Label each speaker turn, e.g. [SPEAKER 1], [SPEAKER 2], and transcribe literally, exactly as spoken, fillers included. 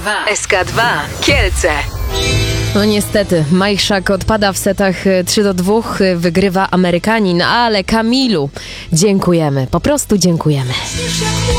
[SPEAKER 1] dwa. S K dwa Kielce.
[SPEAKER 2] No niestety, Majchrzak odpada w setach trzy do dwóch, wygrywa Amerykanin, ale Kamilu dziękujemy, po prostu dziękujemy.